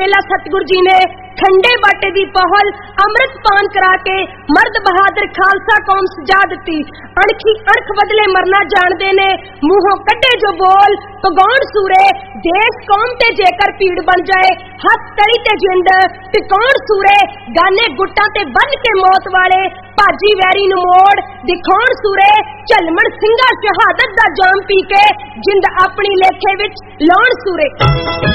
चेला सतगुरु जी ने ठंडे बाटे दी पहल अमृत पान करा के मर्द बहादुर खालसा कौम सजा दिती। अणखी अणख बदले मरना जानदे ने, मूहों कड्डे जो बोल पगौण सूरे। देश कौम ते जेकर पीड़ बन जाए, हथ तली ते जिंद टिकाउण सूरे। गाने गुट्टां ते बन के मौत वाले, भाजी वैरी नूं मोड़ दिखाउण सूरे। झलमण ਸਿੰਘਾ शहादत दा जाम पी के जिंद अपनी लेखे विच लाउण सूरे।